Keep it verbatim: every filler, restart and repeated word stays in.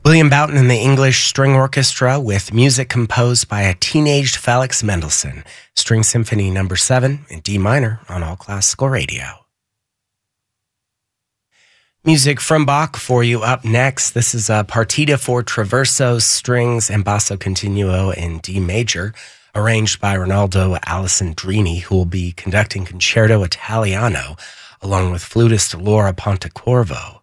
William Boughton and the English String Orchestra with music composed by a teenaged Felix Mendelssohn, String Symphony number seven in D minor on All Classical Radio. Music from Bach for you up next. This is a Partita for Traverso, Strings, and Basso Continuo in D major, arranged by Ronaldo Alessandrini, who will be conducting Concerto Italiano, along with flutist Laura Pontecorvo.